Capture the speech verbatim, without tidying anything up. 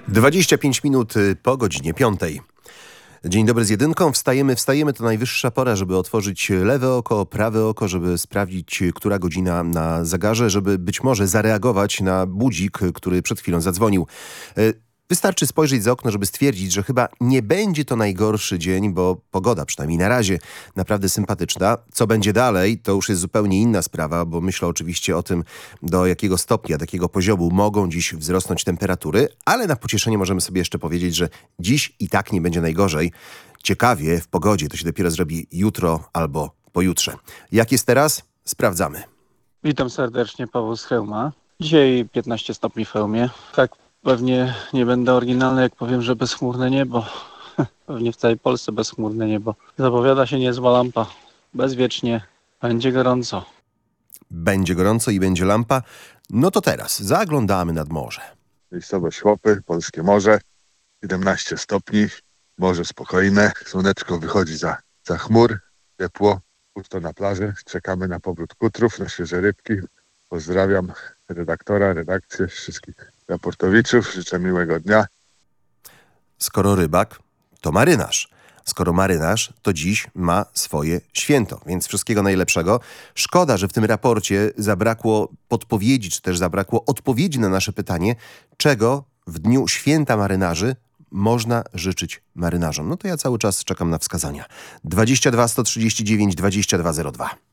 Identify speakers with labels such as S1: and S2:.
S1: dwadzieścia pięć minut po godzinie piątej. Dzień dobry z jedynką. Wstajemy, wstajemy. To najwyższa pora, żeby otworzyć lewe oko, prawe oko, żeby sprawdzić, która godzina na zegarze, żeby być może zareagować na budzik, który przed chwilą zadzwonił. Wystarczy spojrzeć za okno, żeby stwierdzić, że chyba nie będzie to najgorszy dzień, bo pogoda, przynajmniej na razie, naprawdę sympatyczna. Co będzie dalej, to już jest zupełnie inna sprawa, bo myślę oczywiście o tym, do jakiego stopnia, do jakiego poziomu mogą dziś wzrosnąć temperatury, ale na pocieszenie możemy sobie jeszcze powiedzieć, że dziś i tak nie będzie najgorzej. Ciekawie w pogodzie to się dopiero zrobi jutro albo pojutrze. Jak jest teraz? Sprawdzamy.
S2: Witam serdecznie, Paweł z Chełma. Dzisiaj piętnaście stopni w Chełmie. Tak, pewnie nie będę oryginalny, jak powiem, że bezchmurne niebo. Pewnie w całej Polsce bezchmurne niebo. Zapowiada się niezła lampa. Bezwiecznie. Będzie gorąco.
S1: Będzie gorąco i będzie lampa. No to teraz zaglądamy nad morze.
S3: Miejscowość Chłopy, Polskie Morze. siedemnaście stopni. Morze spokojne. Słoneczko wychodzi za, za chmur. Ciepło. Pusto na plaży. Czekamy na powrót kutrów, na świeże rybki. Pozdrawiam redaktora, redakcję, wszystkich raportowiczów. Życzę miłego dnia.
S1: Skoro rybak, to marynarz. Skoro marynarz, to dziś ma swoje święto, więc wszystkiego najlepszego. Szkoda, że w tym raporcie zabrakło podpowiedzi, czy też zabrakło odpowiedzi na nasze pytanie, czego w dniu święta marynarzy można życzyć marynarzom. No to ja cały czas czekam na wskazania. dwadzieścia dwa sto trzydzieści dziewięć dwadzieścia dwa zero dwa.